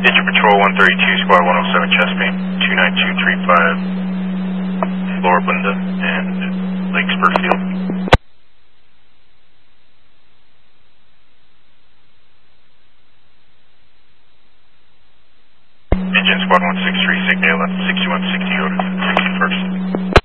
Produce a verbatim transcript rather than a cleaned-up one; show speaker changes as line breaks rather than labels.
Digit Patrol one thirty-two, Squad one oh seven, Chesapeake, two nine two three five, Floribunda and Lake Spurfield. Engine Squad one six three, Sigma left sixty-one sixty, Otis, sixty-first.